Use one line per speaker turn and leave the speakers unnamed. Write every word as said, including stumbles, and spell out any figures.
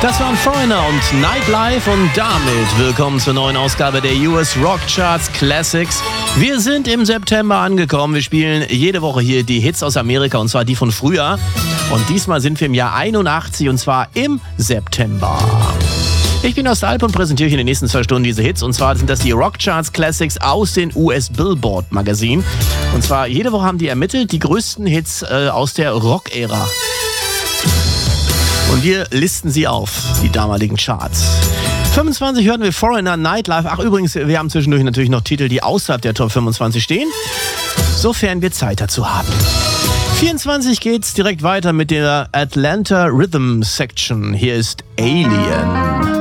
Das waren Foreigner und Nightlife und damit willkommen zur neuen Ausgabe der U S Rock Charts Classics. Wir sind im September angekommen. Wir spielen jede Woche hier die Hits aus Amerika und zwar die von früher. Und diesmal sind wir im Jahr einundachtzig und zwar im September. Ich bin aus der Alp und präsentiere euch in den nächsten zwei Stunden diese Hits. Und zwar sind das die Rock Charts Classics aus den U S Billboard Magazin. Und zwar jede Woche haben die ermittelt die größten Hits äh, aus der Rock-Ära. Und wir listen sie auf, die damaligen Charts. fünfundzwanzig hörten wir Foreigner, Nightlife. Ach übrigens, wir haben zwischendurch natürlich noch Titel, die außerhalb der Top fünfundzwanzig stehen, sofern wir Zeit dazu haben. vierundzwanzig geht's direkt weiter mit der Atlanta Rhythm Section. Hier ist Alien.